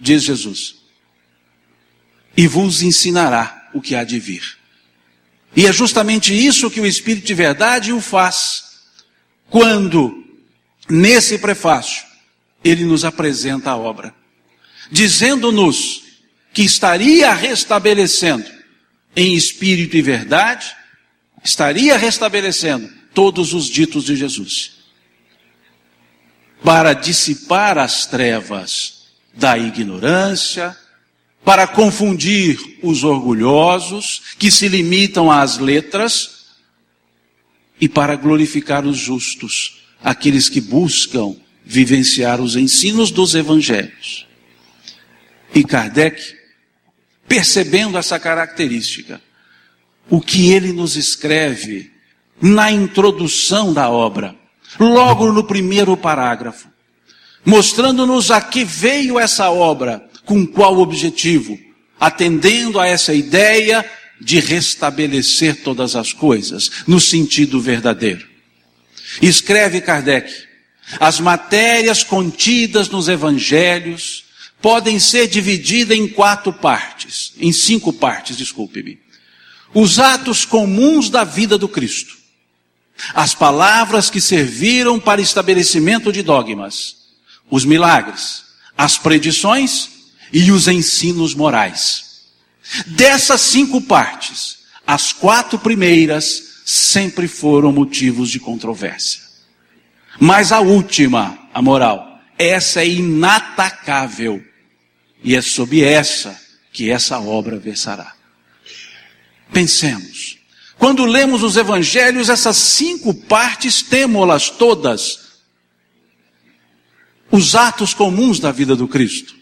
diz Jesus, e vos ensinará o que há de vir. E é justamente isso que o Espírito de verdade o faz, quando, nesse prefácio, ele nos apresenta a obra, dizendo-nos que estaria restabelecendo em espírito e verdade, estaria restabelecendo todos os ditos de Jesus, para dissipar as trevas da ignorância, para confundir os orgulhosos, que se limitam às letras, e para glorificar os justos, aqueles que buscam vivenciar os ensinos dos evangelhos. E Kardec, percebendo essa característica, o que ele nos escreve na introdução da obra, logo no primeiro parágrafo, mostrando-nos a que veio essa obra, com qual objetivo, atendendo a essa ideia de restabelecer todas as coisas, no sentido verdadeiro. Escreve Kardec, as matérias contidas nos evangelhos podem ser divididas em 5 partes, desculpe-me. Os atos comuns da vida do Cristo, as palavras que serviram para estabelecimento de dogmas, os milagres, as predições e os ensinos morais. Dessas 5 partes, as 4 primeiras sempre foram motivos de controvérsia. Mas a última, a moral, essa é inatacável. E é sob essa que essa obra versará. Pensemos. Quando lemos os evangelhos, essas 5 partes, temos-las todas. Os atos comuns da vida do Cristo.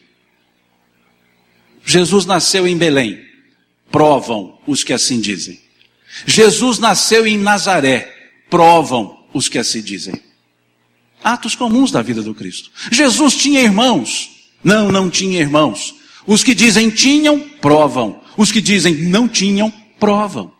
Jesus nasceu em Belém. Provam os que assim dizem. Jesus nasceu em Nazaré. Provam os que assim dizem. Atos comuns da vida do Cristo. Jesus tinha irmãos. Não tinha irmãos. Os que dizem tinham, provam. Os que dizem não tinham, provam.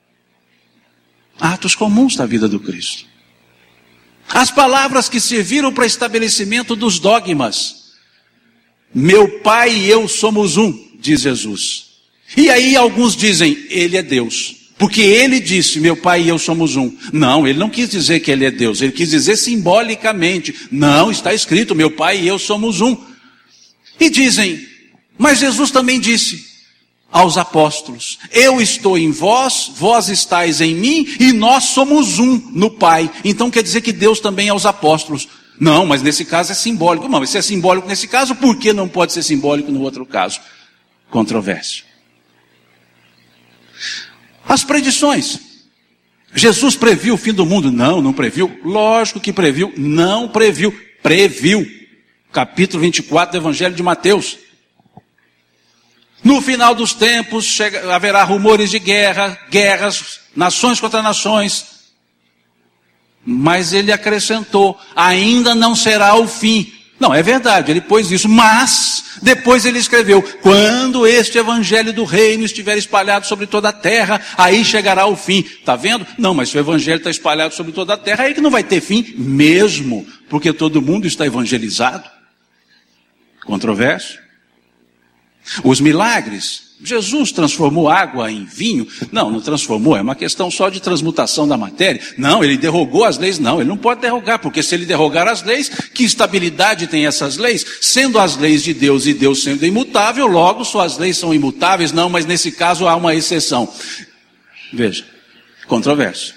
Atos comuns da vida do Cristo. As palavras que serviram para estabelecimento dos dogmas. Meu Pai e eu somos um, diz Jesus. E aí alguns dizem, ele é Deus. Porque ele disse, meu Pai e eu somos um. Não, ele não quis dizer que ele é Deus. Ele quis dizer simbolicamente. Não, está escrito, meu Pai e eu somos um. E dizem, mas Jesus também disse aos apóstolos, eu estou em vós, vós estáis em mim, e nós somos um no Pai. Então quer dizer que Deus também é aos apóstolos. Não, mas nesse caso é simbólico. Não, mas se é simbólico nesse caso, por que não pode ser simbólico no outro caso? Controvérsia. As predições. Jesus previu o fim do mundo? Não previu. Lógico que previu. Não previu. Previu. Capítulo 24 do Evangelho de Mateus. No final dos tempos, haverá rumores de guerras, nações contra nações. Mas ele acrescentou, ainda não será o fim. Não, é verdade, ele pôs isso, mas depois ele escreveu, quando este evangelho do reino estiver espalhado sobre toda a terra, aí chegará o fim. Está vendo? Não, mas se o evangelho está espalhado sobre toda a terra, aí que não vai ter fim mesmo, porque todo mundo está evangelizado. Controverso. Os milagres, Jesus transformou água em vinho? Não transformou, é uma questão só de transmutação da matéria. Não, ele derrogou as leis? Não, ele não pode derrogar, porque se ele derrogar as leis, que estabilidade tem essas leis? Sendo as leis de Deus e Deus sendo imutável, logo suas leis são imutáveis? Não, mas nesse caso há uma exceção. Veja, controverso.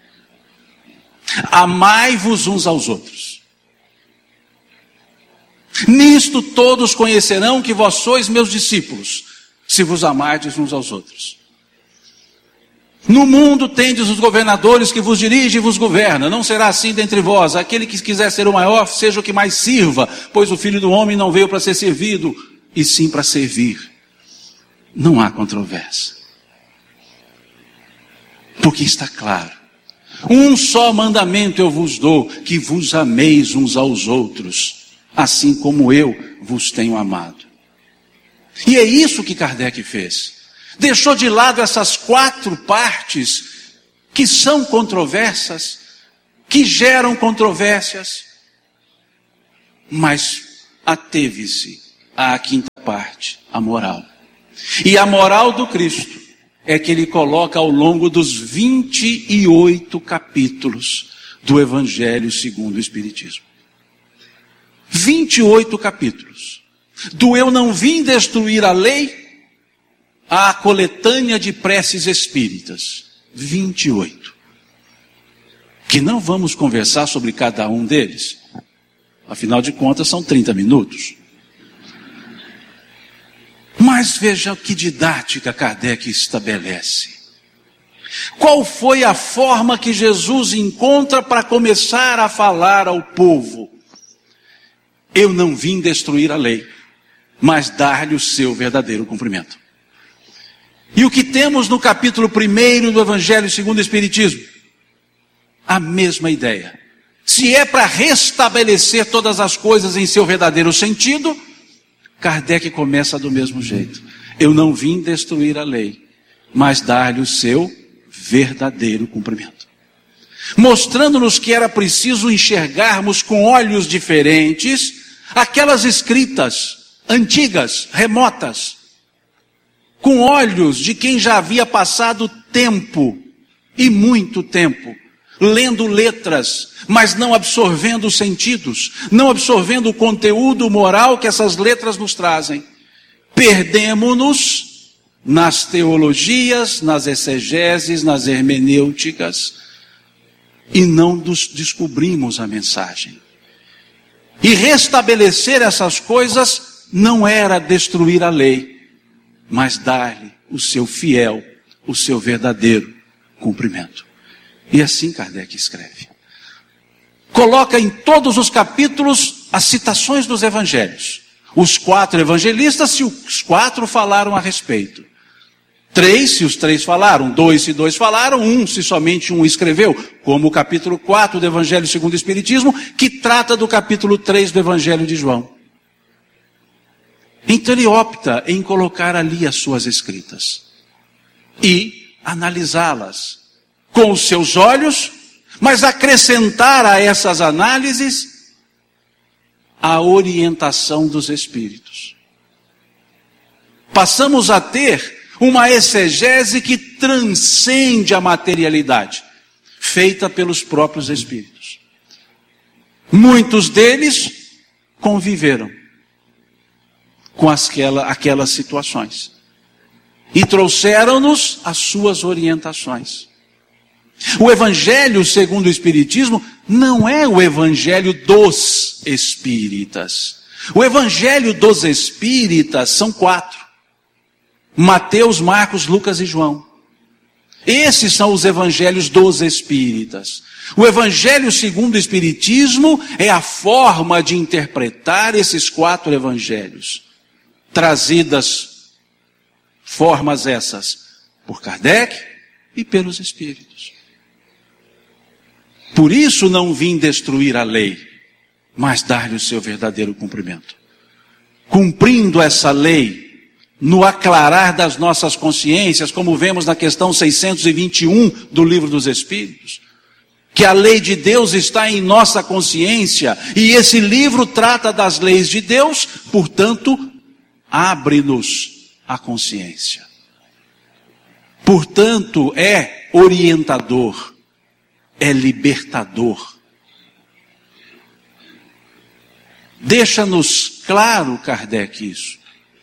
Amai-vos uns aos outros. Nisto todos conhecerão que vós sois meus discípulos, se vos amardes uns aos outros. No mundo tendes os governadores que vos dirigem e vos governam. Não será assim dentre vós. Aquele que quiser ser o maior, seja o que mais sirva, pois o Filho do Homem não veio para ser servido, e sim para servir. Não há controvérsia. Porque está claro. Um só mandamento eu vos dou, que vos ameis uns aos outros, assim como eu vos tenho amado. E é isso que Kardec fez. Deixou de lado essas 4 partes que são controversas, que geram controvérsias, mas ateve-se à quinta parte, a moral. E a moral do Cristo é que ele coloca ao longo dos 28 capítulos do Evangelho segundo o Espiritismo. 28 capítulos. Do eu não vim destruir a lei à coletânea de preces espíritas. 28. Que não vamos conversar sobre cada um deles. Afinal de contas, são 30 minutos. Mas veja que didática Kardec estabelece. Qual foi a forma que Jesus encontra para começar a falar ao povo? Eu não vim destruir a lei, mas dar-lhe o seu verdadeiro cumprimento. E o que temos no capítulo 1 do Evangelho segundo o Espiritismo? A mesma ideia. Se é para restabelecer todas as coisas em seu verdadeiro sentido, Kardec começa do mesmo jeito. Eu não vim destruir a lei, mas dar-lhe o seu verdadeiro cumprimento. Mostrando-nos que era preciso enxergarmos com olhos diferentes aquelas escritas antigas, remotas, com olhos de quem já havia passado tempo, e muito tempo, lendo letras, mas não absorvendo os sentidos, não absorvendo o conteúdo moral que essas letras nos trazem. Perdemo-nos nas teologias, nas exegeses, nas hermenêuticas, e não descobrimos a mensagem. E restabelecer essas coisas não era destruir a lei, mas dar-lhe o seu fiel, o seu verdadeiro cumprimento. E assim Kardec escreve. Coloca em todos os capítulos as citações dos evangelhos. Os 4 evangelistas, se os 4 falaram a respeito. 3, se os 3 falaram. 2, se 2 falaram. 1, se somente 1 escreveu. Como o capítulo 4 do Evangelho segundo o Espiritismo, que trata do capítulo 3 do Evangelho de João. Então ele opta em colocar ali as suas escritas. E analisá-las com os seus olhos, mas acrescentar a essas análises a orientação dos Espíritos. Passamos a ter uma exegese que transcende a materialidade, feita pelos próprios Espíritos. Muitos deles conviveram com aquelas situações e trouxeram-nos as suas orientações. O Evangelho segundo o Espiritismo não é o Evangelho dos Espíritas. O Evangelho dos Espíritas são 4. Mateus, Marcos, Lucas e João. Esses são os Evangelhos dos Espíritas. O Evangelho segundo o Espiritismo é a forma de interpretar esses 4 Evangelhos. Trazidas, formas essas, por Kardec e pelos Espíritos. Por isso não vim destruir a lei, mas dar-lhe o seu verdadeiro cumprimento. Cumprindo essa lei, no aclarar das nossas consciências, como vemos na questão 621 do Livro dos Espíritos, que a lei de Deus está em nossa consciência, e esse livro trata das leis de Deus, portanto, abre-nos a consciência. Portanto, é orientador, é libertador. Deixa-nos claro, Kardec, isso.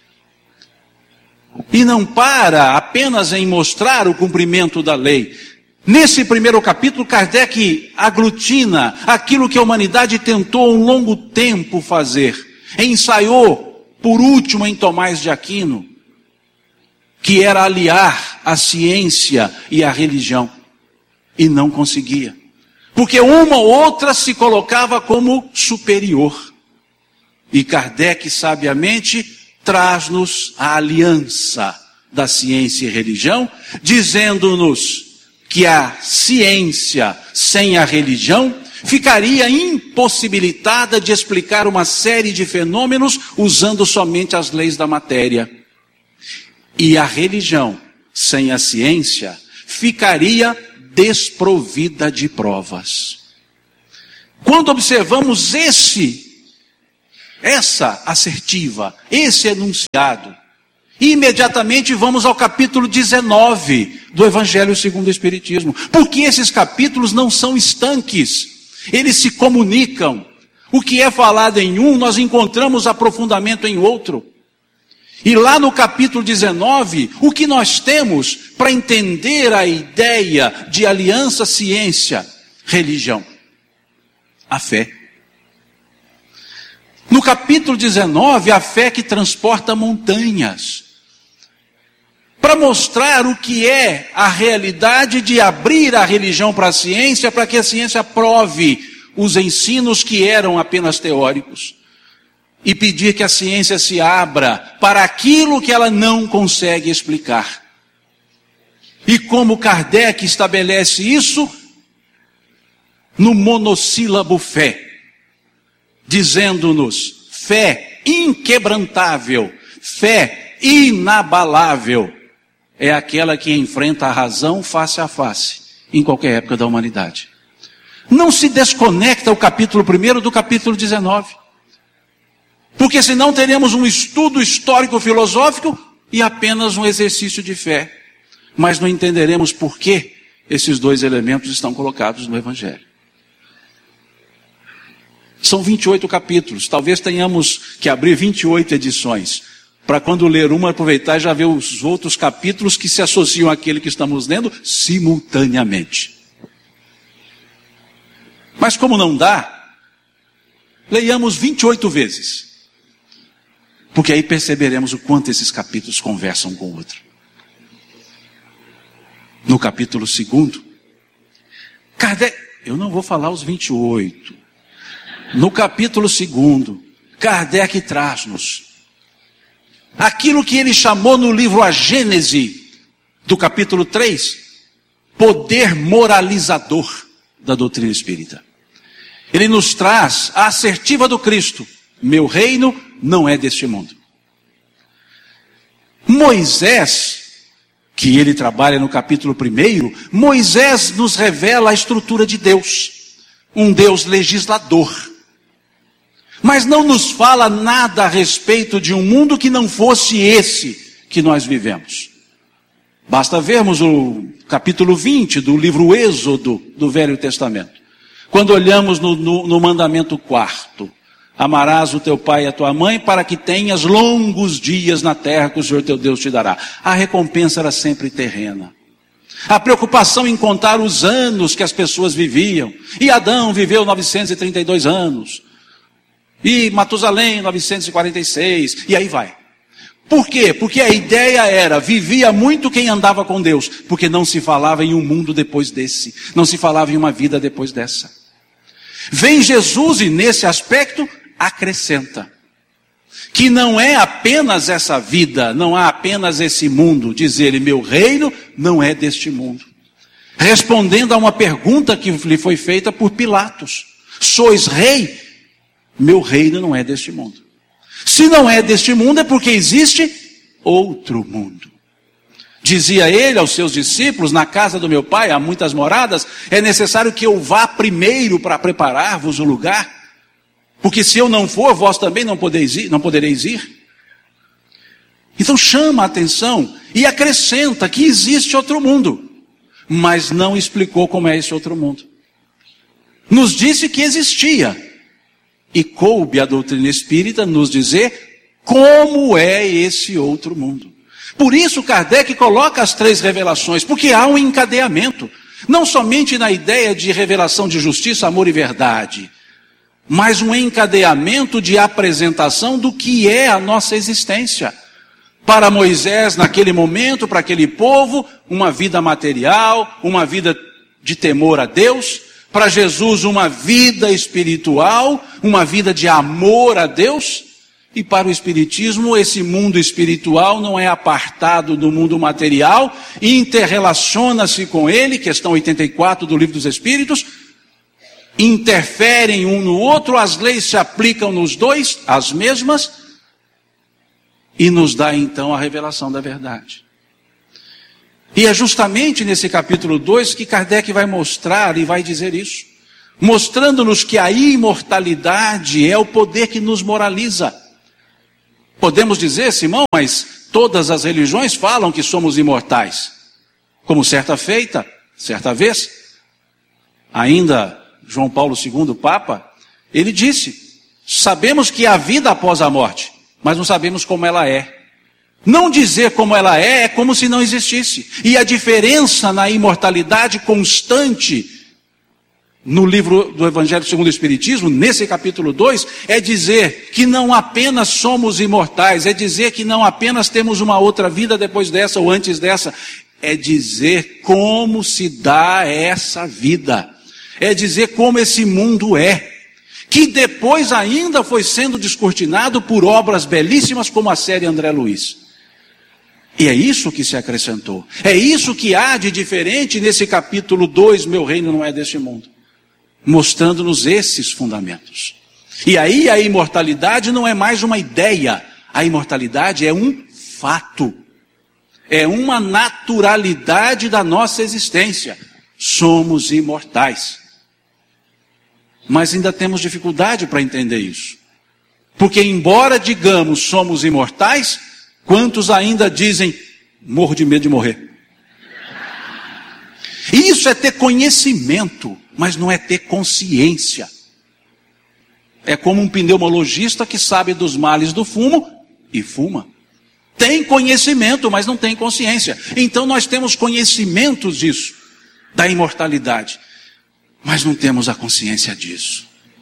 E não para apenas em mostrar o cumprimento da lei. Nesse primeiro capítulo, Kardec aglutina aquilo que a humanidade tentou um longo tempo fazer. Ensaiou, por último, em Tomás de Aquino, que era aliar a ciência e a religião. E não conseguia. Porque uma ou outra se colocava como superior. E Kardec, sabiamente, traz-nos a aliança da ciência e religião, dizendo-nos que a ciência sem a religião ficaria impossibilitada de explicar uma série de fenômenos usando somente as leis da matéria. E a religião sem a ciência ficaria desprovida de provas. Quando observamos esse essa assertiva, esse enunciado. E imediatamente vamos ao capítulo 19 do Evangelho segundo o Espiritismo. Porque esses capítulos não são estanques, eles se comunicam. O que é falado em um, nós encontramos aprofundamento em outro. E lá no capítulo 19, o que nós temos para entender a ideia de aliança, ciência, religião? A fé. No capítulo 19, a fé que transporta montanhas. Para mostrar o que é a realidade de abrir a religião para a ciência, para que a ciência prove os ensinos que eram apenas teóricos. E pedir que a ciência se abra para aquilo que ela não consegue explicar. E como Kardec estabelece isso? No monossílabo fé. Dizendo-nos, fé inquebrantável, fé inabalável, é aquela que enfrenta a razão face a face, em qualquer época da humanidade. Não se desconecta o capítulo 1 do capítulo 19. Porque senão teremos um estudo histórico-filosófico e apenas um exercício de fé. Mas não entenderemos por que esses dois elementos estão colocados no Evangelho. São 28 capítulos, talvez tenhamos que abrir 28 edições, para quando ler uma, aproveitar e já ver os outros capítulos que se associam àquele que estamos lendo simultaneamente. Mas como não dá, leiamos 28 vezes. Porque aí perceberemos o quanto esses capítulos conversam com o outro. No capítulo 2, Kardec, eu não vou falar os 28. No capítulo 2, Kardec traz-nos aquilo que ele chamou no livro A Gênese, do capítulo 3, poder moralizador da doutrina espírita. Ele nos traz a assertiva do Cristo: meu reino não é deste mundo. Moisés, que ele trabalha no capítulo 1, Moisés nos revela a estrutura de Deus, um Deus legislador. Mas não nos fala nada a respeito de um mundo que não fosse esse que nós vivemos. Basta vermos o capítulo 20 do livro Êxodo do Velho Testamento. Quando olhamos no mandamento 4, amarás o teu pai e a tua mãe para que tenhas longos dias na terra que o Senhor teu Deus te dará. A recompensa era sempre terrena. A preocupação em contar os anos que as pessoas viviam. E Adão viveu 932 anos. E Matusalém 946. E aí vai. Por quê? Porque a ideia era, vivia muito quem andava com Deus. Porque não se falava em um mundo depois desse. Não se falava em uma vida depois dessa. Vem Jesus e nesse aspecto acrescenta. Que não é apenas essa vida, não há apenas esse mundo. Diz ele, meu reino não é deste mundo. Respondendo a uma pergunta que lhe foi feita por Pilatos. Sois rei? Meu reino não é deste mundo. Se não é deste mundo é porque existe outro mundo. Dizia ele aos seus discípulos, na casa do meu pai há muitas moradas, é necessário que eu vá primeiro para preparar-vos o lugar, porque se eu não for, vós também não podereis ir. Então chama a atenção e acrescenta que existe outro mundo, mas não explicou como é esse outro mundo. Nos disse que existia, e coube à doutrina espírita nos dizer como é esse outro mundo. Por isso Kardec coloca as 3 revelações, porque há um encadeamento, não somente na ideia de revelação de justiça, amor e verdade, mas um encadeamento de apresentação do que é a nossa existência. Para Moisés, naquele momento, para aquele povo, uma vida material, uma vida de temor a Deus. Para Jesus, uma vida espiritual, uma vida de amor a Deus. E para o Espiritismo, esse mundo espiritual não é apartado do mundo material, interrelaciona-se com ele, questão 84 do Livro dos Espíritos, interferem um no outro, as leis se aplicam nos dois, as mesmas, e nos dá então a revelação da verdade. E é justamente nesse capítulo 2 que Kardec vai mostrar e vai dizer isso. mostrando-nos que a imortalidade é o poder que nos moraliza. Podemos dizer, Simão, mas todas as religiões falam que somos imortais. Como certa vez, ainda João Paulo II, Papa, ele disse: sabemos que há vida após a morte, mas não sabemos como ela é. Não dizer como ela é como se não existisse. E a diferença na imortalidade constante no livro do Evangelho segundo o Espiritismo, nesse capítulo 2, é dizer que não apenas somos imortais, é dizer que não apenas temos uma outra vida depois dessa ou antes dessa, é dizer como se dá essa vida, é dizer como esse mundo é, que depois ainda foi sendo descortinado por obras belíssimas como a série André Luiz. E é isso que se acrescentou, é isso que há de diferente nesse capítulo 2, meu reino não é deste mundo, mostrando-nos esses fundamentos. E aí a imortalidade não é mais uma ideia, a imortalidade é um fato, é uma naturalidade da nossa existência. Somos imortais. Mas ainda temos dificuldade para entender isso. Porque embora digamos somos imortais, quantos ainda dizem morro de medo de morrer? Isso é ter conhecimento, mas não é ter consciência. É como um pneumologista que sabe dos males do fumo e fuma. Tem conhecimento, mas não tem consciência. Então nós temos conhecimentos disso, da imortalidade, mas não temos a consciência disso.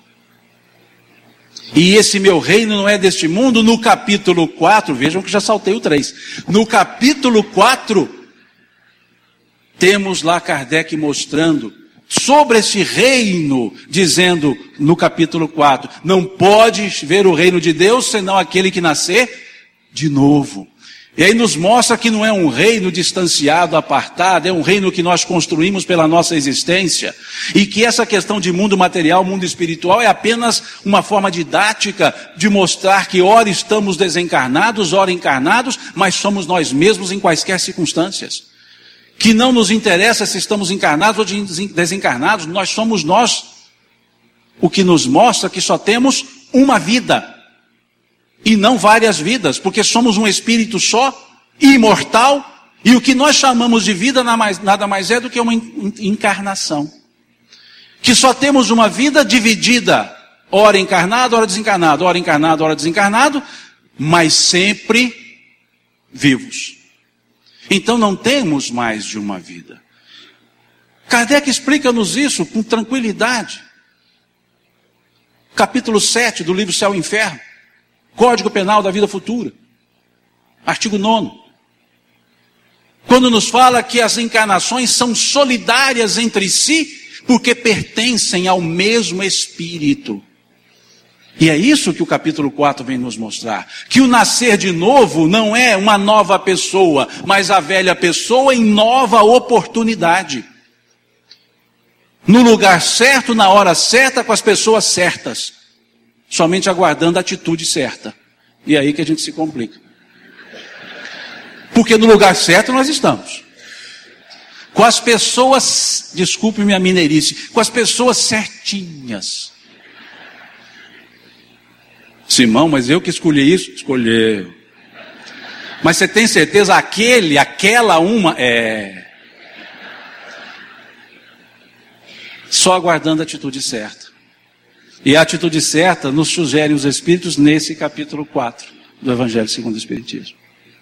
E esse meu reino não é deste mundo, no capítulo 4, vejam que já saltei o 3. No capítulo 4, temos lá Kardec mostrando sobre esse reino, dizendo no capítulo 4, não pode ver o reino de Deus senão aquele que nascer de novo. E aí nos mostra que não é um reino distanciado, apartado, é um reino que nós construímos pela nossa existência, e que essa questão de mundo material, mundo espiritual é apenas uma forma didática de mostrar que ora estamos desencarnados, ora encarnados, mas somos nós mesmos em quaisquer circunstâncias. Que não nos interessa se estamos encarnados ou desencarnados, nós somos nós. O que nos mostra que só temos uma vida, e não várias vidas, porque somos um espírito só, imortal, e o que nós chamamos de vida nada mais é do que uma encarnação. Que só temos uma vida dividida, ora encarnado, ora desencarnado, ora encarnado, ora desencarnado, mas sempre vivos. Então não temos mais de uma vida. Kardec explica-nos isso com tranquilidade. Capítulo 7 do livro Céu e Inferno. Código Penal da Vida Futura. Artigo 9. Quando nos fala que as encarnações são solidárias entre si, porque pertencem ao mesmo Espírito. E é isso que o capítulo 4 vem nos mostrar. Que o nascer de novo não é uma nova pessoa, mas a velha pessoa em nova oportunidade. No lugar certo, na hora certa, com as pessoas certas. Somente aguardando a atitude certa. E é aí que a gente se complica. Porque no lugar certo nós estamos. Com as pessoas, desculpe minha mineirice, com as pessoas certinhas. Simão, mas eu que escolhi isso? Escolheu. Mas você tem certeza aquela uma só aguardando a atitude certa. E a atitude certa nos sugere os Espíritos nesse capítulo 4 do Evangelho segundo o Espiritismo.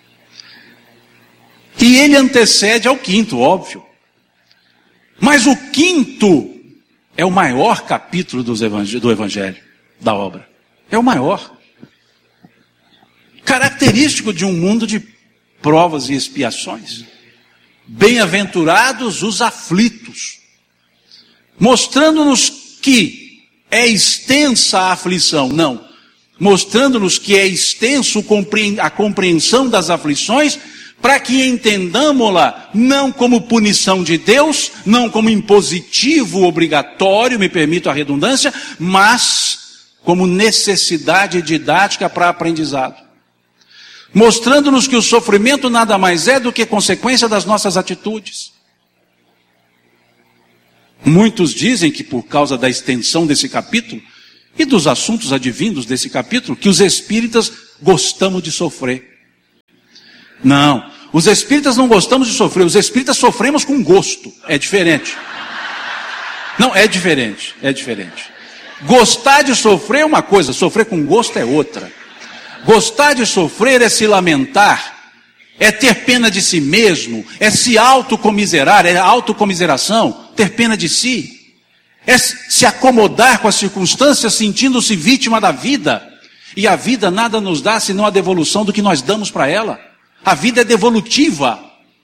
E ele antecede ao 5º, óbvio. Mas o 5º é o maior capítulo do Evangelho, da obra. É o maior. Característico de um mundo de provas e expiações. Bem-aventurados os aflitos. Mostrando-nos que é extensa a aflição, não. Mostrando-nos que é extenso a compreensão das aflições, para que entendamos-la não como punição de Deus, não como impositivo obrigatório, me permito a redundância, mas como necessidade didática para aprendizado. Mostrando-nos que o sofrimento nada mais é do que consequência das nossas atitudes. Muitos dizem que por causa da extensão desse capítulo e dos assuntos advindos desse capítulo, que os espíritas gostamos de sofrer. Não, os espíritas não gostamos de sofrer, os espíritas sofremos com gosto, é diferente. Não, é diferente, é diferente. Gostar de sofrer é uma coisa, sofrer com gosto é outra. Gostar de sofrer é se lamentar, é ter pena de si mesmo, é se autocomiserar, é autocomiseração, ter pena de si. É se acomodar com as circunstâncias, sentindo-se vítima da vida. E a vida nada nos dá senão a devolução do que nós damos para ela. A vida é devolutiva.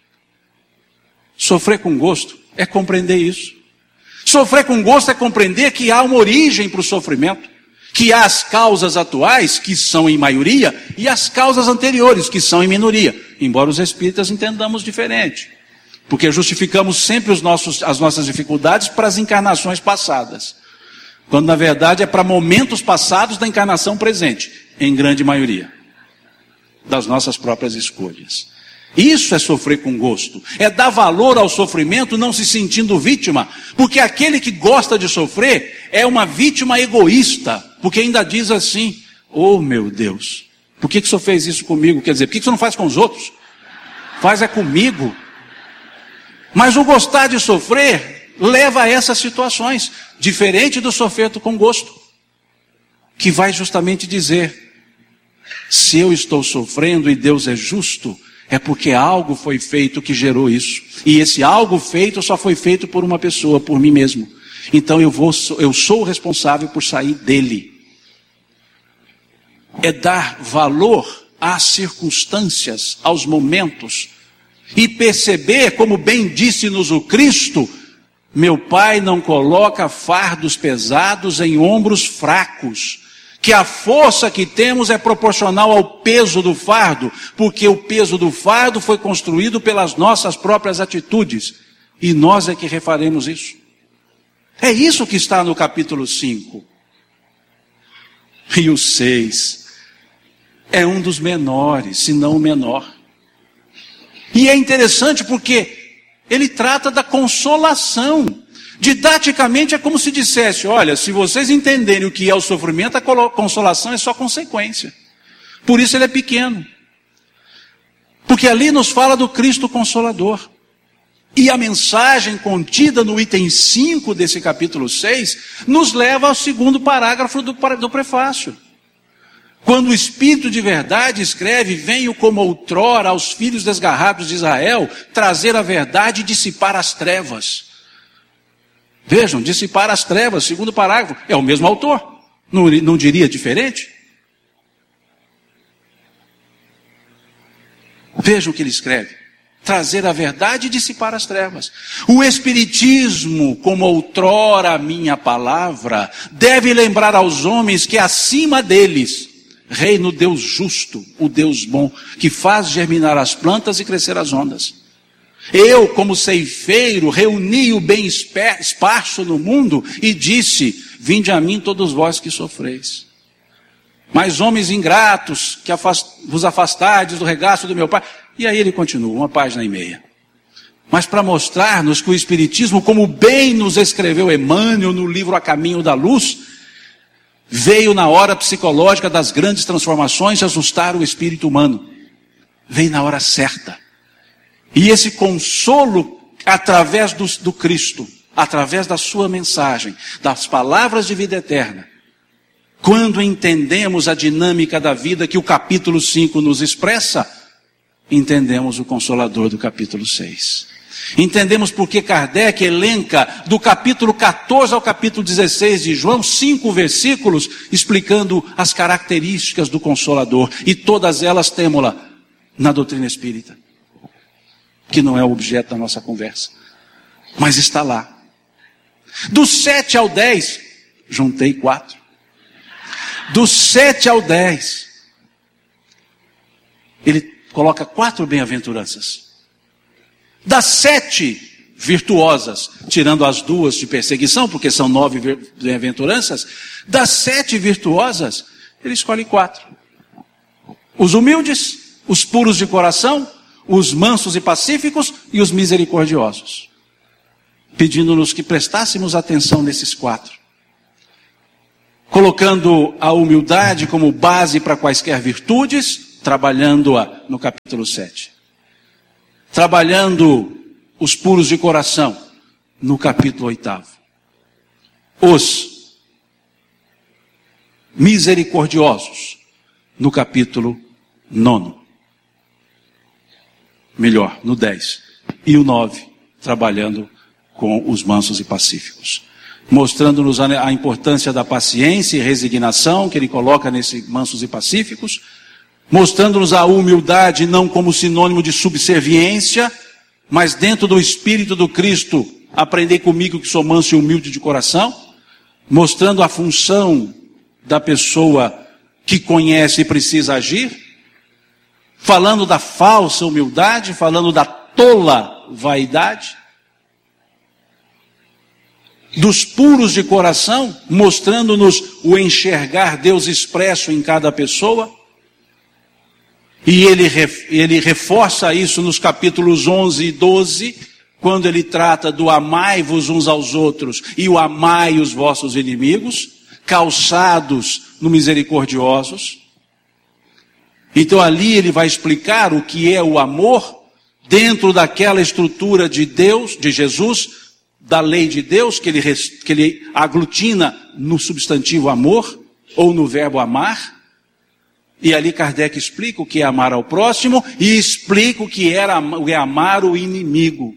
Sofrer com gosto é compreender isso. Sofrer com gosto é compreender que há uma origem para o sofrimento, que há as causas atuais, que são em maioria, e as causas anteriores, que são em minoria. Embora os espíritas entendamos diferente. Porque justificamos sempre as nossas dificuldades para as encarnações passadas. Quando na verdade é para momentos passados da encarnação presente, em grande maioria. Das nossas próprias escolhas. Isso é sofrer com gosto. É dar valor ao sofrimento não se sentindo vítima. Porque aquele que gosta de sofrer é uma vítima egoísta. Porque ainda diz assim, oh meu Deus, por que o senhor fez isso comigo? Quer dizer, por que o senhor não faz com os outros? Faz é comigo. Mas o gostar de sofrer leva a essas situações, diferente do sofrer com gosto, que vai justamente dizer, se eu estou sofrendo e Deus é justo, é porque algo foi feito que gerou isso. E esse algo feito só foi feito por uma pessoa, por mim mesmo. Então eu sou o responsável por sair dele. É dar valor às circunstâncias, aos momentos, e perceber, como bem disse-nos o Cristo, meu Pai não coloca fardos pesados em ombros fracos, que a força que temos é proporcional ao peso do fardo, porque o peso do fardo foi construído pelas nossas próprias atitudes, e nós é que refaremos isso. É isso que está no capítulo 5. E o 6 é um dos menores, se não o menor. E é interessante porque ele trata da consolação. Didaticamente é como se dissesse, olha, se vocês entenderem o que é o sofrimento, a consolação é só consequência. Por isso ele é pequeno. Porque ali nos fala do Cristo Consolador. E a mensagem contida no item 5 desse capítulo 6, nos leva ao segundo parágrafo do prefácio. Quando o Espírito de verdade escreve, venho como outrora aos filhos desgarrados de Israel, trazer a verdade e dissipar as trevas. Vejam, dissipar as trevas, segundo parágrafo, é o mesmo autor, não diria diferente? Vejam o que ele escreve, trazer a verdade e dissipar as trevas. O Espiritismo, como outrora a minha palavra, deve lembrar aos homens que acima deles, reina o Deus justo, o Deus bom, que faz germinar as plantas e crescer as ondas. Eu, como ceifeiro, reuni o bem esparso no mundo e disse, vinde a mim todos vós que sofreis. Mas homens ingratos, que vos afastardes do regaço do meu Pai. E aí ele continua, 1 página e meia. Mas para mostrar-nos que o Espiritismo, como bem nos escreveu Emmanuel no livro A Caminho da Luz, veio na hora psicológica das grandes transformações ajustar o espírito humano. Veio na hora certa. E esse consolo, através do Cristo, através da sua mensagem, das palavras de vida eterna, quando entendemos a dinâmica da vida que o capítulo 5 nos expressa, entendemos o Consolador do capítulo 6. Entendemos porque Kardec elenca do capítulo 14 ao capítulo 16 de João, 5 versículos, explicando as características do Consolador. E todas elas temos-la na doutrina espírita, que não é o objeto da nossa conversa, mas está lá. Do 7 ao 10, juntei 4. Do 7 ao 10, ele coloca 4 bem-aventuranças. Das 7 virtuosas, tirando as 2 de perseguição, porque são 9 bem-aventuranças, das 7 virtuosas, ele escolhe 4. Os humildes, os puros de coração, os mansos e pacíficos e os misericordiosos. pedindo-nos que prestássemos atenção nesses 4. Colocando a humildade como base para quaisquer virtudes, trabalhando-a no capítulo 7. Trabalhando os puros de coração, no capítulo 8. Os misericordiosos, no capítulo 9. Melhor, no 10. E o 9, trabalhando com os mansos e pacíficos. Mostrando-nos a importância da paciência e resignação que ele coloca nesses mansos e pacíficos. Mostrando-nos a humildade não como sinônimo de subserviência, mas dentro do Espírito do Cristo, aprendei comigo que sou manso e humilde de coração. Mostrando a função da pessoa que conhece e precisa agir. Falando da falsa humildade, falando da tola vaidade. Dos puros de coração, mostrando-nos o enxergar Deus expresso em cada pessoa. E ele reforça isso nos capítulos 11 e 12, quando ele trata do amai-vos uns aos outros e o amai os vossos inimigos, calçados no misericordiosos. Então ali ele vai explicar o que é o amor dentro daquela estrutura de Deus, de Jesus, da lei de Deus, que ele aglutina no substantivo amor, ou no verbo amar. E ali Kardec explica o que é amar ao próximo, e explica o que é amar o inimigo.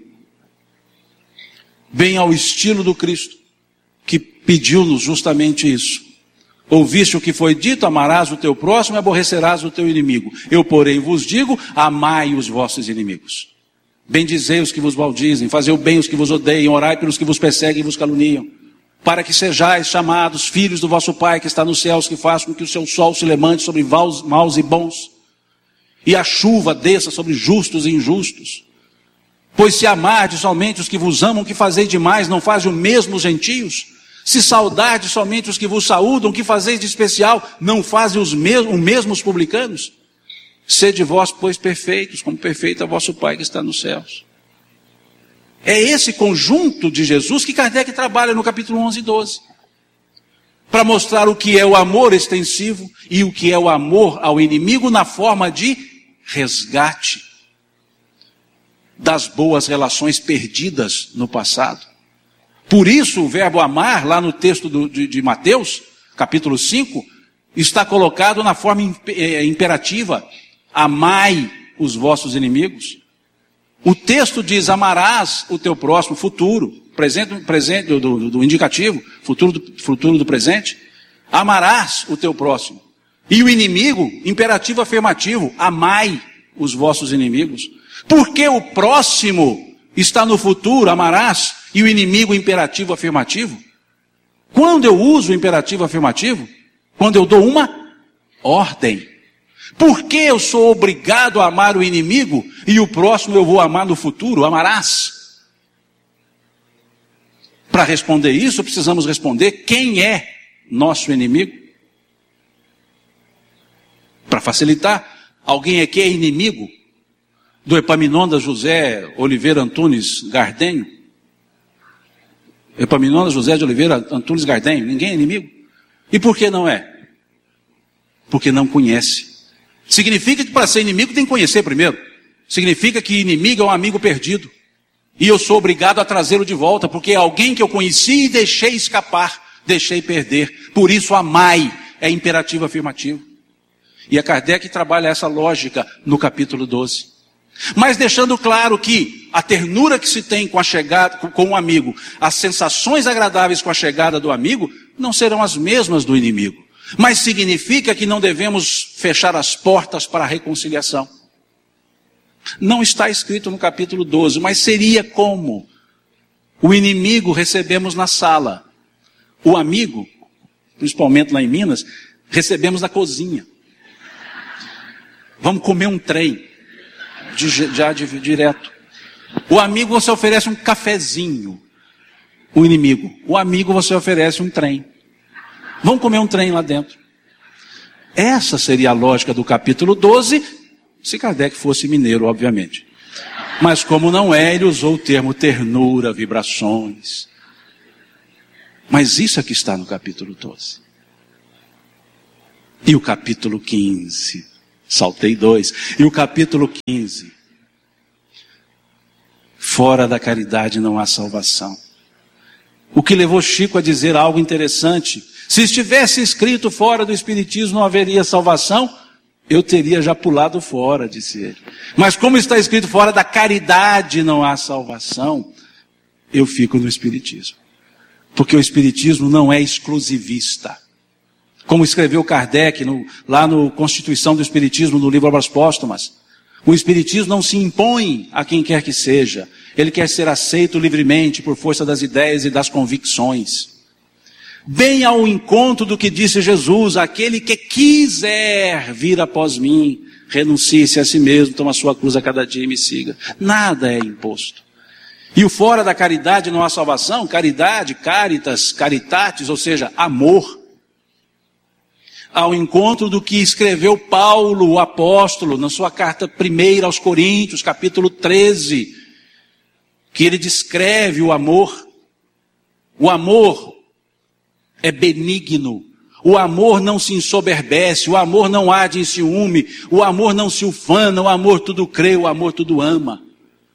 Bem ao estilo do Cristo, que pediu-nos justamente isso. Ouviste o que foi dito, amarás o teu próximo e aborrecerás o teu inimigo. Eu, porém, vos digo, amai os vossos inimigos. Bendizei os que vos maldizem, fazei o bem os que vos odeiam, orai pelos que vos perseguem e vos caluniam, para que sejais chamados filhos do vosso Pai que está nos céus, que faz com que o seu sol se levante sobre maus e bons, e a chuva desça sobre justos e injustos. Pois se amardes somente os que vos amam, que fazeis demais, não fazem o mesmo os gentios? Se saudardes somente os que vos saúdam, que fazeis de especial, não fazem o mesmo os publicanos? Sede vós, pois, perfeitos, como perfeito é vosso Pai que está nos céus. É esse conjunto de Jesus que Kardec trabalha no capítulo 11 e 12. Para mostrar o que é o amor extensivo e o que é o amor ao inimigo na forma de resgate das boas relações perdidas no passado. Por isso o verbo amar, lá no texto de Mateus, capítulo 5, está colocado na forma imperativa. Amai os vossos inimigos. O texto diz, amarás o teu próximo, futuro, presente do indicativo, futuro do presente. Amarás o teu próximo. E o inimigo, imperativo afirmativo, amai os vossos inimigos. Porque o próximo está no futuro, amarás, e o inimigo imperativo afirmativo? Quando eu uso o imperativo afirmativo? Quando eu dou uma ordem. Por que eu sou obrigado a amar o inimigo e o próximo eu vou amar no futuro? Amarás. Para responder isso, precisamos responder quem é nosso inimigo. Para facilitar, alguém aqui é inimigo do Epaminondas José Oliveira Antunes Gardenho? Epaminondas José de Oliveira Antunes Gardenho, ninguém é inimigo? E por que não é? Porque não conhece. Significa que para ser inimigo tem que conhecer primeiro. Significa que inimigo é um amigo perdido. E eu sou obrigado a trazê-lo de volta, porque é alguém que eu conheci e deixei escapar, deixei perder. Por isso amai é imperativo afirmativo. E a Kardec trabalha essa lógica no capítulo 12. Mas deixando claro que a ternura que se tem com a chegada, com o amigo, as sensações agradáveis com a chegada do amigo, não serão as mesmas do inimigo. Mas significa que não devemos fechar as portas para a reconciliação. Não está escrito no capítulo 12, mas seria como? O inimigo recebemos na sala. O amigo, principalmente lá em Minas, recebemos na cozinha. Vamos comer um trem, direto. O amigo você oferece um cafezinho. O inimigo. O amigo você oferece um trem. Vamos comer um trem lá dentro. Essa seria a lógica do capítulo 12, se Kardec fosse mineiro, obviamente. Mas como não é, ele usou o termo ternura, vibrações. Mas isso é que está no capítulo 12. E o capítulo 15. Saltei 2. E o capítulo 15. Fora da caridade não há salvação. O que levou Chico a dizer algo interessante. Se estivesse escrito fora do Espiritismo não haveria salvação, eu teria já pulado fora, disse ele. Mas como está escrito fora da caridade não há salvação, eu fico no Espiritismo. Porque o Espiritismo não é exclusivista. Como escreveu Kardec lá no Constituição do Espiritismo, no livro Obras Póstumas. O Espiritismo não se impõe a quem quer que seja. Ele quer ser aceito livremente por força das ideias e das convicções. Bem ao encontro do que disse Jesus, aquele que quiser vir após mim, renuncie-se a si mesmo, toma a sua cruz a cada dia e me siga. Nada é imposto. E o fora da caridade não há salvação, caridade, caritas, caritatis, ou seja, amor. Ao encontro do que escreveu Paulo, o apóstolo, na sua carta 1 aos Coríntios, capítulo 13, que ele descreve o amor. O amor é benigno, o amor não se ensoberbece, o amor não arde em ciúme, o amor não se ufana, o amor tudo crê, o amor tudo ama.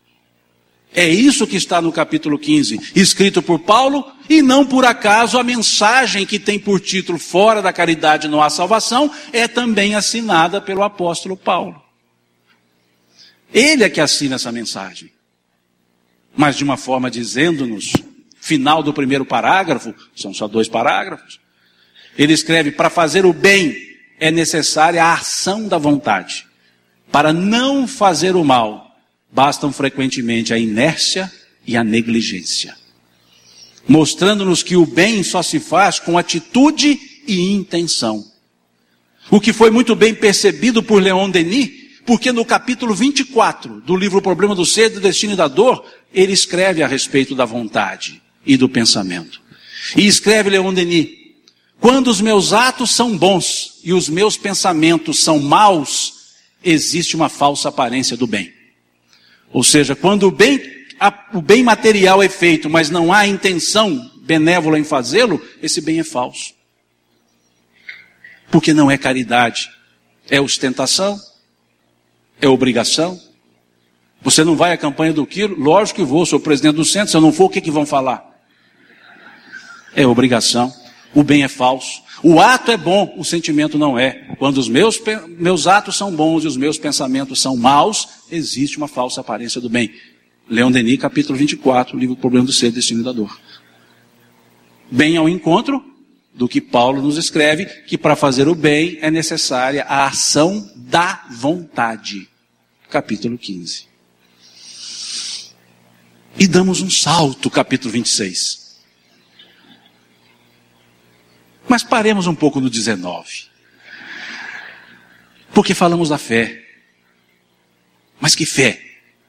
É isso que está no capítulo 15, escrito por Paulo, e não por acaso a mensagem que tem por título Fora da caridade não há salvação, é também assinada pelo apóstolo Paulo. Ele é que assina essa mensagem. Mas de uma forma dizendo-nos, final do primeiro parágrafo, são só 2 parágrafos, ele escreve, para fazer o bem é necessária a ação da vontade. Para não fazer o mal, bastam frequentemente a inércia e a negligência. Mostrando-nos que o bem só se faz com atitude e intenção. O que foi muito bem percebido por Leon Denis, porque no capítulo 24 do livro O Problema do Ser, do Destino e da Dor, ele escreve a respeito da vontade e do pensamento. E escreve Leon Denis, quando os meus atos são bons e os meus pensamentos são maus, existe uma falsa aparência do bem. Ou seja, quando o bem material é feito, mas não há intenção benévola em fazê-lo, esse bem é falso. Porque não é caridade, é ostentação, é obrigação. Você não vai à campanha do quilo? Lógico que vou, sou presidente do centro, se eu não for, o que vão falar? É obrigação, o bem é falso. O ato é bom, o sentimento não é. Quando os meus atos são bons e os meus pensamentos são maus, existe uma falsa aparência do bem. Leon Denis, capítulo 24, livro O Problema do Ser, Destino e da Dor. Bem ao encontro do que Paulo nos escreve, que para fazer o bem é necessária a ação da vontade. Capítulo 15. E damos um salto, capítulo 26. Mas paremos um pouco no 19. Porque falamos da fé. Mas que fé?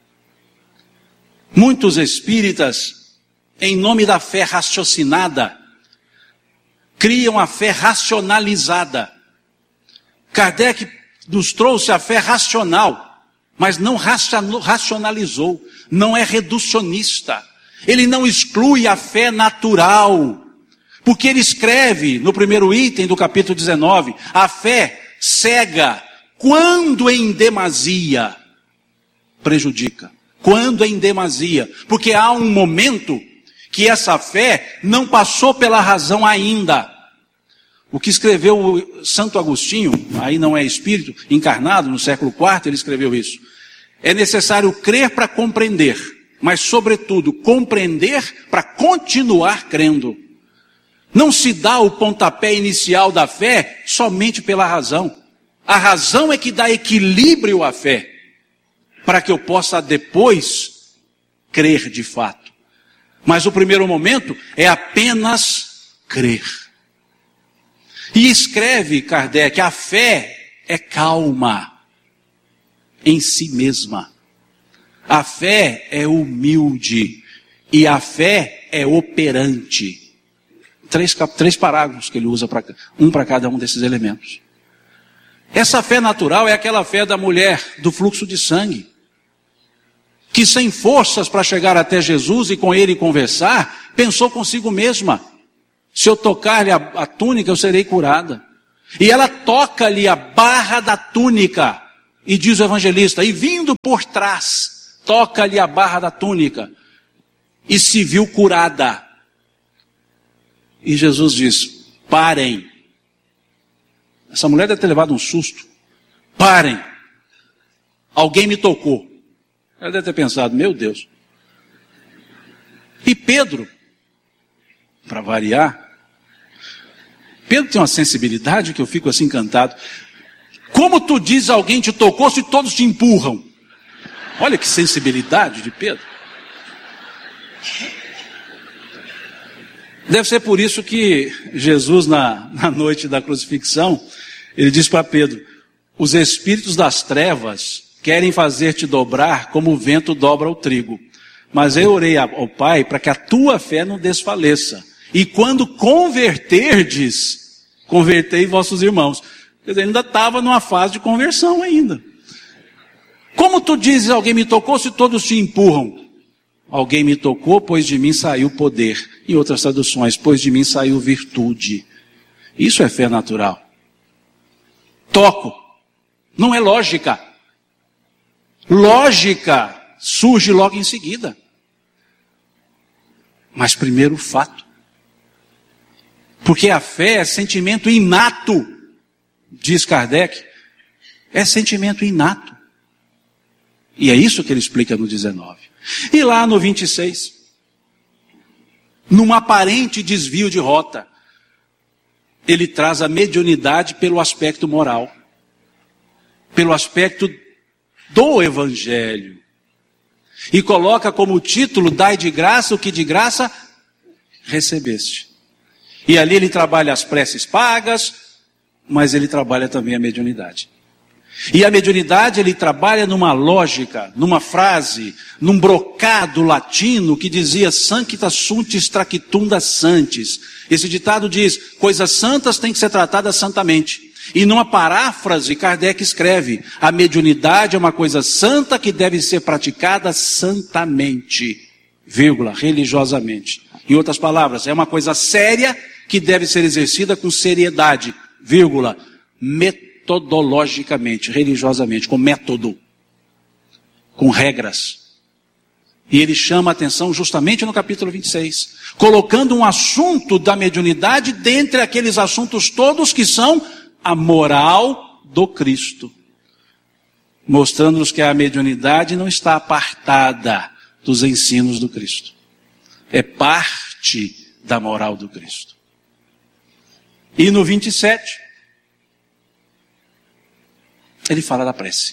Muitos espíritas, em nome da fé raciocinada, criam a fé racionalizada. Kardec nos trouxe a fé racional, mas não racionalizou, não é reducionista. Ele não exclui a fé natural, porque ele escreve no primeiro item do capítulo 19, a fé cega, quando em demasia, prejudica. Quando em demasia, porque há um momento que essa fé não passou pela razão ainda. O que escreveu o Santo Agostinho, aí não é espírito, encarnado no século IV, ele escreveu isso. É necessário crer para compreender, mas sobretudo compreender para continuar crendo. Não se dá o pontapé inicial da fé somente pela razão. A razão é que dá equilíbrio à fé, para que eu possa depois crer de fato. Mas o primeiro momento é apenas crer. E escreve Kardec, a fé é calma em si mesma. A fé é humilde e a fé é operante. Três parágrafos que ele usa, um para cada um desses elementos. Essa fé natural é aquela fé da mulher do fluxo de sangue, que sem forças para chegar até Jesus e com ele conversar, pensou consigo mesma: se eu tocar-lhe a túnica, eu serei curada. E ela toca-lhe a barra da túnica, e diz o evangelista, e vindo por trás, toca-lhe a barra da túnica, e se viu curada. E Jesus diz: parem. Essa mulher deve ter levado um susto. Parem. Alguém me tocou. Ela deve ter pensado: meu Deus. E Pedro, para variar, Pedro tem uma sensibilidade que eu fico assim encantado. Como tu dizes alguém te tocou se todos te empurram? Olha que sensibilidade de Pedro. Deve ser por isso que Jesus, na noite da crucifixão, ele diz para Pedro: os espíritos das trevas querem fazer-te dobrar como o vento dobra o trigo. Mas eu orei ao Pai para que a tua fé não desfaleça. E quando converterdes, convertei vossos irmãos. Quer dizer, ainda estava numa fase de conversão ainda. Como tu dizes, alguém me tocou, se todos te empurram? Alguém me tocou, pois de mim saiu poder. Em outras traduções, pois de mim saiu virtude. Isso é fé natural. Toco. Não é lógica. Lógica surge logo em seguida. Mas primeiro o fato. Porque a fé é sentimento inato, diz Kardec. É sentimento inato. E é isso que ele explica no 19. E lá no 26, num aparente desvio de rota, ele traz a mediunidade pelo aspecto moral, pelo aspecto do Evangelho. E coloca como título: dai de graça o que de graça recebeste. E ali ele trabalha as preces pagas, mas ele trabalha também a mediunidade. E a mediunidade ele trabalha numa lógica, numa frase, num brocado latino que dizia sancta sunt extractunda santis. Esse ditado diz: coisas santas têm que ser tratadas santamente. E numa paráfrase, Kardec escreve: a mediunidade é uma coisa santa que deve ser praticada santamente, vírgula, religiosamente. Em outras palavras, é uma coisa séria que deve ser exercida com seriedade, vírgula, metodologicamente, religiosamente, com método, com regras. E ele chama a atenção justamente no capítulo 26, colocando um assunto da mediunidade dentre aqueles assuntos todos que são a moral do Cristo, mostrando-nos que a mediunidade não está apartada dos ensinos do Cristo, é parte da moral do Cristo. E no 27, ele fala da prece.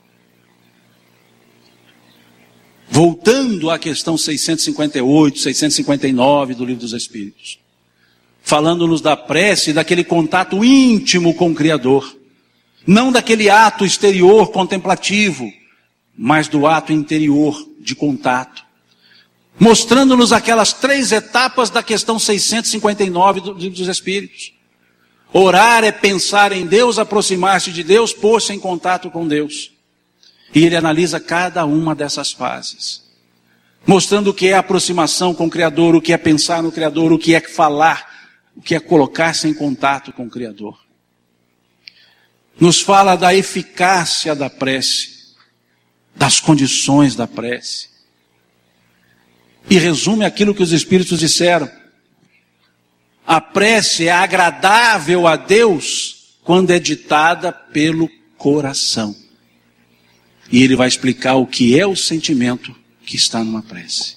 Voltando à questão 658, 659 do Livro dos Espíritos. Falando-nos da prece, daquele contato íntimo com o Criador. Não daquele ato exterior contemplativo, mas do ato interior de contato. Mostrando-nos aquelas 3 etapas da questão 659 do Livro dos Espíritos. Orar é pensar em Deus, aproximar-se de Deus, pôr-se em contato com Deus. E ele analisa cada uma dessas fases. Mostrando o que é aproximação com o Criador, o que é pensar no Criador, o que é falar, o que é colocar-se em contato com o Criador. Nos fala da eficácia da prece, das condições da prece. E resume aquilo que os Espíritos disseram. A prece é agradável a Deus quando é ditada pelo coração. E ele vai explicar o que é o sentimento que está numa prece.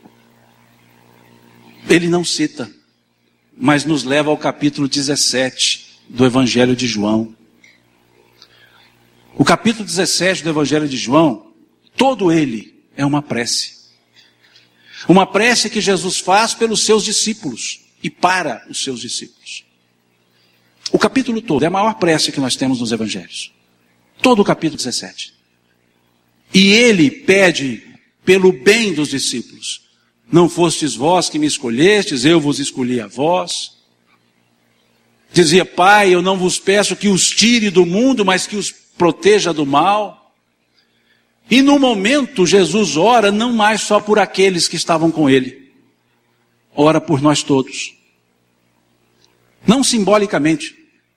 Ele não cita, mas nos leva ao capítulo 17 do Evangelho de João. O capítulo 17 do Evangelho de João, todo ele é uma prece. Uma prece que Jesus faz pelos seus discípulos e para os seus discípulos. O capítulo todo é a maior prece que nós temos nos Evangelhos. Todo o capítulo 17. E ele pede pelo bem dos discípulos. Não fostes vós que me escolhestes, eu vos escolhi a vós. Dizia: Pai, eu não vos peço que os tire do mundo, mas que os proteja do mal. E no momento, Jesus ora não mais só por aqueles que estavam com ele. Ora por nós todos. Não simbolicamente.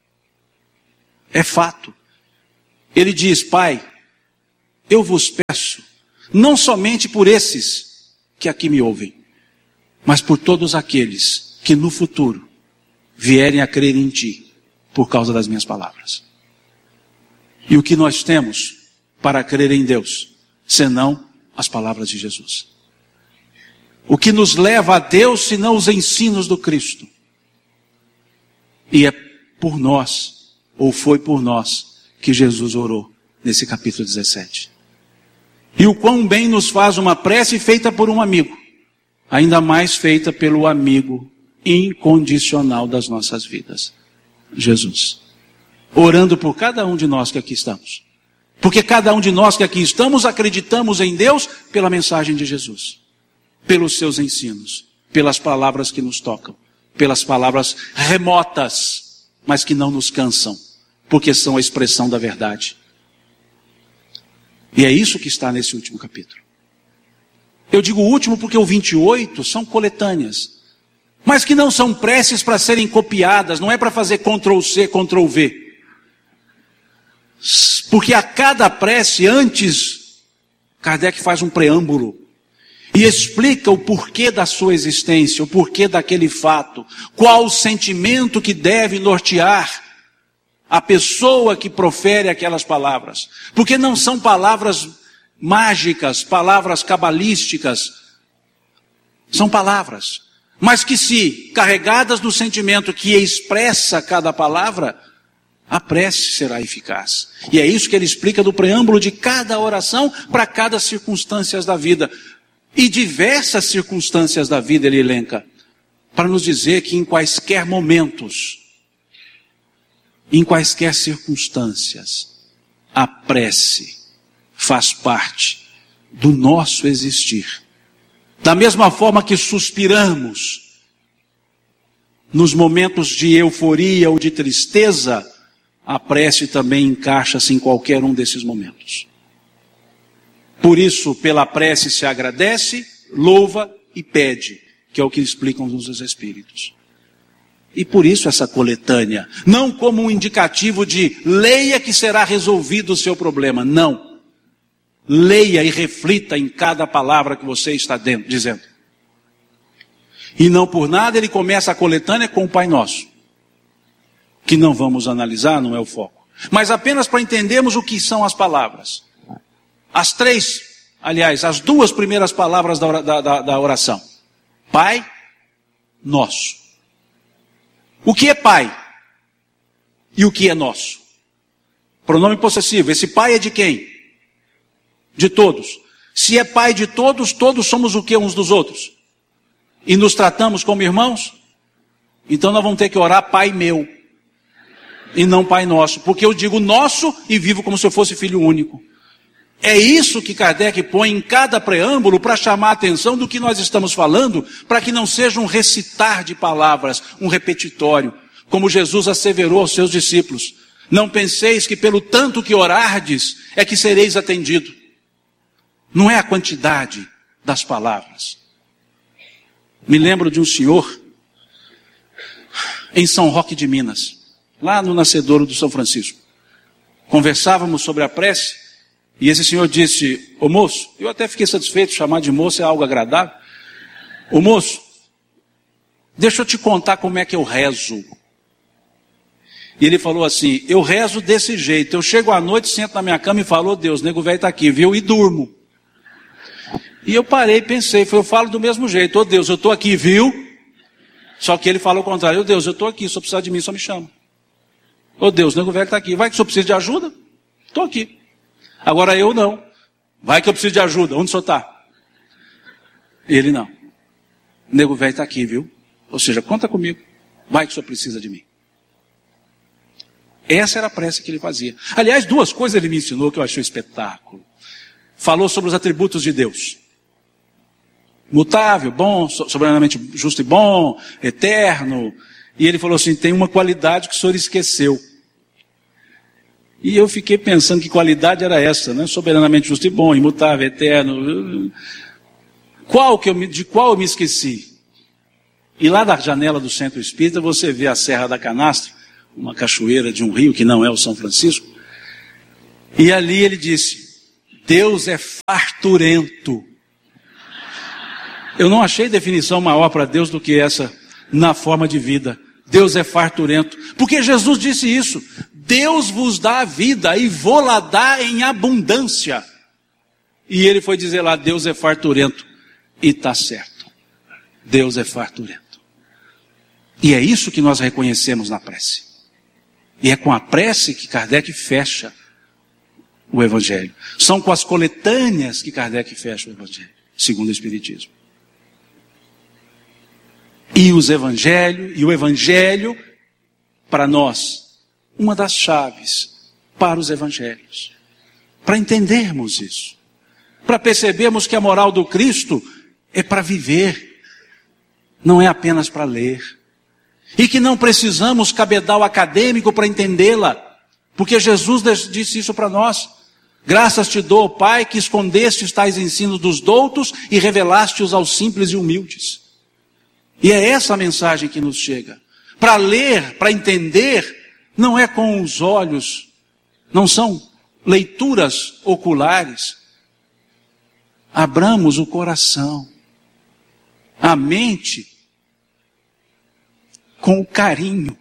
É fato. Ele diz: Pai, eu vos peço, não somente por esses que aqui me ouvem, mas por todos aqueles que no futuro vierem a crer em Ti, por causa das minhas palavras. E o que nós temos para crer em Deus, senão as palavras de Jesus? O que nos leva a Deus, senão os ensinos do Cristo? E é por nós, ou foi por nós, que Jesus orou nesse capítulo 17. E o quão bem nos faz uma prece feita por um amigo, ainda mais feita pelo amigo incondicional das nossas vidas, Jesus. Orando por cada um de nós que aqui estamos. Porque cada um de nós que aqui estamos acreditamos em Deus pela mensagem de Jesus, pelos seus ensinos, pelas palavras que nos tocam, pelas palavras remotas, mas que não nos cansam, porque são a expressão da verdade. E é isso que está nesse último capítulo. Eu digo último porque o 28 são coletâneas, mas que não são preces para serem copiadas, não é para fazer Ctrl+C, Ctrl+V. Porque a cada prece, antes, Kardec faz um preâmbulo e explica o porquê da sua existência, o porquê daquele fato, qual o sentimento que deve nortear a pessoa que profere aquelas palavras. Porque não são palavras mágicas, palavras cabalísticas, são palavras, mas que se carregadas do sentimento que expressa cada palavra, a prece será eficaz. E é isso que ele explica do preâmbulo de cada oração para cada circunstância da vida. E diversas circunstâncias da vida ele elenca, para nos dizer que em quaisquer momentos, em quaisquer circunstâncias, a prece faz parte do nosso existir. Da mesma forma que suspiramos nos momentos de euforia ou de tristeza, a prece também encaixa-se em qualquer um desses momentos. Por isso, pela prece se agradece, louva e pede, que é o que explicam os Espíritos. E por isso essa coletânea, não como um indicativo de leia que será resolvido o seu problema, não. Leia e reflita em cada palavra que você está dizendo. E não por nada ele começa a coletânea com o Pai Nosso, que não vamos analisar, não é o foco. Mas apenas para entendermos o que são as palavras. As duas primeiras palavras da oração. Pai Nosso. O que é Pai? E o que é nosso? Pronome possessivo. Esse Pai é de quem? De todos. Se é Pai de todos, todos somos o que uns dos outros? E nos tratamos como irmãos? Então nós vamos ter que orar Pai meu. E não Pai Nosso. Porque eu digo nosso e vivo como se eu fosse filho único. É isso que Kardec põe em cada preâmbulo para chamar a atenção do que nós estamos falando, para que não seja um recitar de palavras, um repetitório, como Jesus asseverou aos seus discípulos. Não penseis que pelo tanto que orardes é que sereis atendido. Não é a quantidade das palavras. Me lembro de um senhor em São Roque de Minas, lá no nascedouro do São Francisco. Conversávamos sobre a prece, e esse senhor disse: ô moço, eu até fiquei satisfeito, chamar de moço é algo agradável. Ô moço, deixa eu te contar como é que eu rezo. E ele falou assim: eu rezo desse jeito, eu chego à noite, sento na minha cama e falo: ô Deus, nego velho está aqui, viu? E durmo. E eu parei e pensei, eu falo do mesmo jeito: ô Deus, eu estou aqui, viu? Só que ele fala o contrário: ô Deus, eu estou aqui, se eu precisar de mim, só me chama. Ô Deus, nego velho está aqui, vai que o senhor precisa de ajuda? Estou aqui. Agora eu não. Vai que eu preciso de ajuda. Onde o senhor está? Ele não. Nego velho está aqui, viu? Ou seja, conta comigo. Vai que o senhor precisa de mim. Essa era a prece que ele fazia. Aliás, duas coisas ele me ensinou que eu achei espetáculo. Falou sobre os atributos de Deus. Mutável, bom, soberanamente justo e bom, eterno. E ele falou assim: tem uma qualidade que o senhor esqueceu. E eu fiquei pensando que qualidade era essa, né? Soberanamente justo e bom, imutável, eterno. De qual eu me esqueci? E lá da janela do Centro Espírita você vê a Serra da Canastra, uma cachoeira de um rio que não é o São Francisco. E ali ele disse: Deus é farturento. Eu não achei definição maior para Deus do que essa na forma de vida. Deus é farturento. Porque Jesus disse isso: Deus vos dá a vida e vou-la dar em abundância. E ele foi dizer lá: Deus é farturento. E está certo. Deus é farturento. E é isso que nós reconhecemos na prece. E é com a prece que Kardec fecha o Evangelho. São com as coletâneas que Kardec fecha o Evangelho, segundo o Espiritismo. E o Evangelho, para nós, uma das chaves para os Evangelhos. Para entendermos isso. Para percebermos que a moral do Cristo é para viver, não é apenas para ler. E que não precisamos cabedal acadêmico para entendê-la, porque Jesus disse isso para nós. Graças te dou, Pai, que escondeste tais ensinos dos doutos e revelaste-os aos simples e humildes. E é essa a mensagem que nos chega. Para ler, para entender, não é com os olhos, não são leituras oculares. Abramos o coração, a mente, com o carinho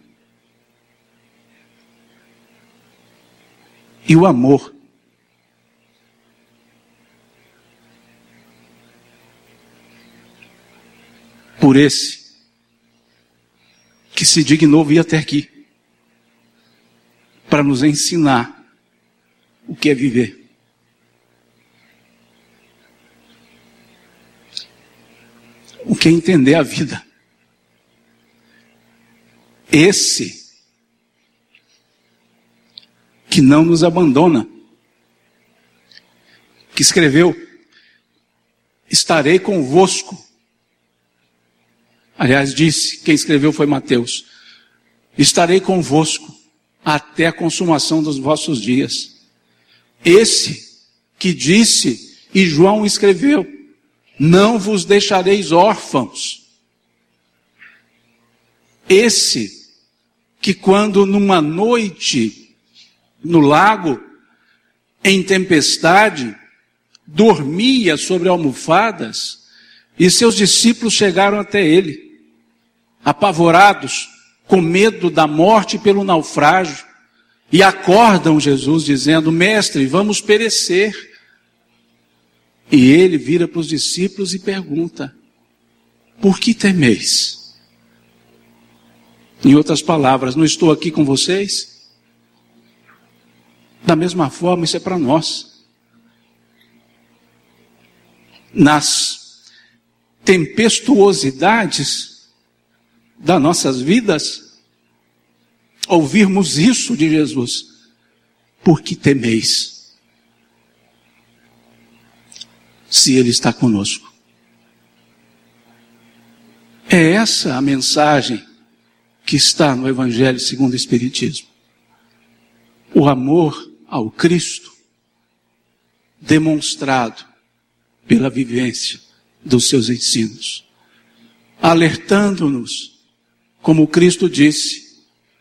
e o amor. Por esse que se dignou vir até aqui para nos ensinar o que é viver. O que é entender a vida. Esse que não nos abandona, que escreveu: estarei convosco. Aliás, disse, quem escreveu foi Mateus: estarei convosco até a consumação dos vossos dias. Esse que disse, e João escreveu: não vos deixareis órfãos. Esse que quando numa noite no lago, em tempestade, dormia sobre almofadas, e seus discípulos chegaram até ele, apavorados, com medo da morte pelo naufrágio, e acordam Jesus dizendo: mestre, vamos perecer. E ele vira para os discípulos e pergunta: por que temeis? Em outras palavras, não estou aqui com vocês? Da mesma forma, isso é para nós. Nas tempestuosidades das nossas vidas, ouvirmos isso de Jesus: por que temeis? Se Ele está conosco. É essa a mensagem que está no Evangelho segundo o Espiritismo. O amor ao Cristo demonstrado pela vivência dos seus ensinos, alertando-nos, como Cristo disse,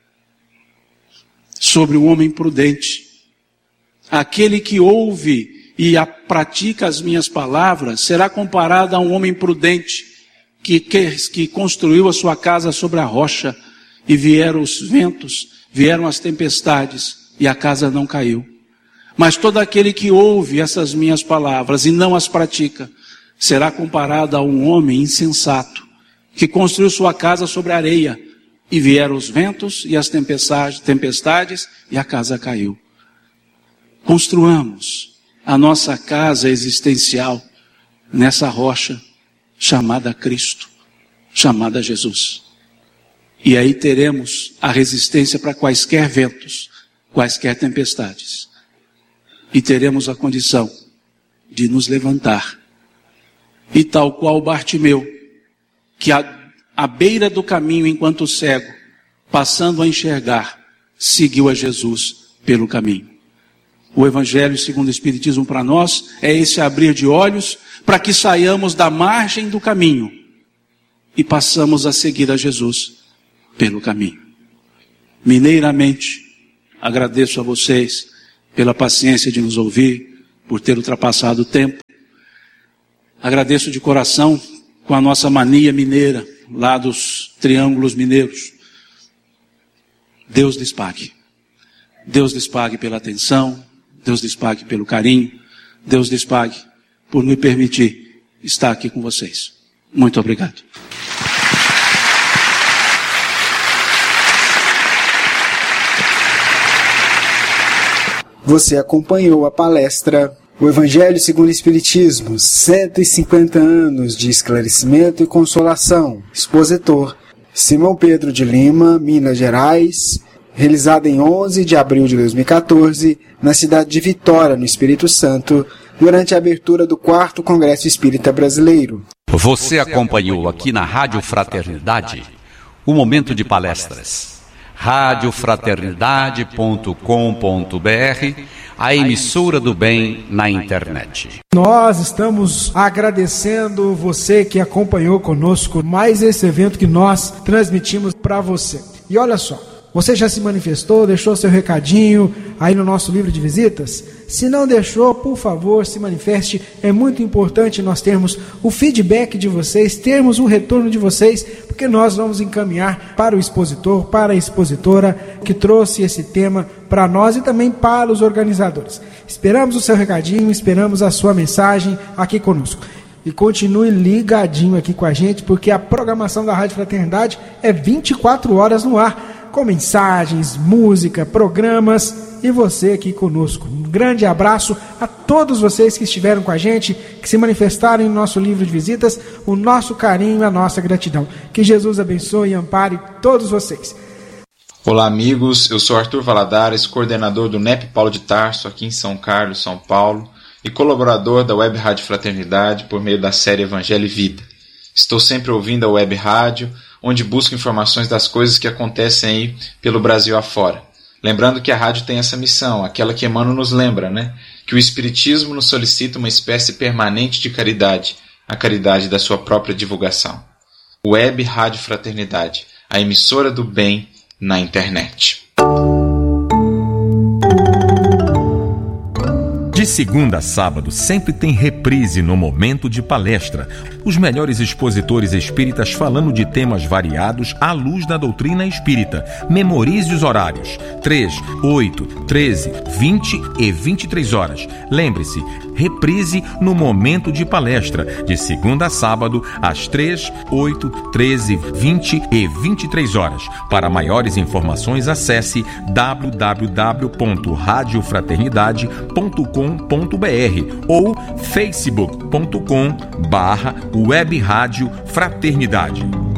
sobre o homem prudente, aquele que ouve e pratica as minhas palavras, será comparado a um homem prudente, que construiu a sua casa sobre a rocha, e vieram os ventos, vieram as tempestades, e a casa não caiu. Mas todo aquele que ouve essas minhas palavras e não as pratica, será comparado a um homem insensato, que construiu sua casa sobre a areia, e vieram os ventos e as tempestades, e a casa caiu. Construamos a nossa casa existencial nessa rocha chamada Cristo, chamada Jesus. E aí teremos a resistência para quaisquer ventos, quaisquer tempestades. E teremos a condição de nos levantar. E tal qual Bartimeu, que à beira do caminho enquanto cego, passando a enxergar, seguiu a Jesus pelo caminho. O Evangelho segundo o Espiritismo para nós é esse abrir de olhos para que saiamos da margem do caminho e passamos a seguir a Jesus pelo caminho. Mineiramente, agradeço a vocês pela paciência de nos ouvir, por ter ultrapassado o tempo. Agradeço de coração com a nossa mania mineira, lá dos triângulos mineiros. Deus lhes pague. Deus lhes pague pela atenção, Deus lhes pague pelo carinho, Deus lhes pague por me permitir estar aqui com vocês. Muito obrigado. Você acompanhou a palestra O Evangelho segundo o Espiritismo, 150 anos de esclarecimento e consolação. Expositor Simão Pedro de Lima, Minas Gerais, realizada em 11 de abril de 2014, na cidade de Vitória, no Espírito Santo, durante a abertura do 4º Congresso Espírita Brasileiro. Você acompanhou aqui na Rádio Fraternidade o momento de palestras. radiofraternidade.com.br, a emissora do bem na internet. Nós estamos agradecendo você que acompanhou conosco mais esse evento que nós transmitimos para você. E olha só, você já se manifestou, deixou seu recadinho aí no nosso livro de visitas? Se não deixou, por favor, se manifeste. É muito importante nós termos o feedback de vocês, termos o retorno de vocês, porque nós vamos encaminhar para o expositor, para a expositora que trouxe esse tema para nós e também para os organizadores. Esperamos o seu recadinho, esperamos a sua mensagem aqui conosco. E continue ligadinho aqui com a gente, porque a programação da Rádio Fraternidade é 24 horas no ar, com mensagens, música, programas e você aqui conosco. Um grande abraço a todos vocês que estiveram com a gente, que se manifestaram no nosso livro de visitas, o nosso carinho e a nossa gratidão. Que Jesus abençoe e ampare todos vocês. Olá amigos, eu sou Arthur Valadares, coordenador do NEP Paulo de Tarso, aqui em São Carlos, São Paulo, e colaborador da Web Rádio Fraternidade por meio da série Evangelho e Vida. Estou sempre ouvindo a Web Rádio, onde busco informações das coisas que acontecem aí pelo Brasil afora. Lembrando que a rádio tem essa missão, aquela que Emmanuel nos lembra, né? Que o Espiritismo nos solicita uma espécie permanente de caridade, a caridade da sua própria divulgação. Web Rádio Fraternidade, a emissora do bem na internet. De segunda a sábado, sempre tem reprise no momento de palestra. Os melhores expositores espíritas falando de temas variados à luz da doutrina espírita. Memorize os horários: 3, 8, 13, 20 e 23 horas. Lembre-se, reprise no momento de palestra, de segunda a sábado, às 3, 8, 13, 20 e 23 horas. Para maiores informações, acesse www.radiofraternidade.com.br ou facebook.com/Web Rádio Fraternidade.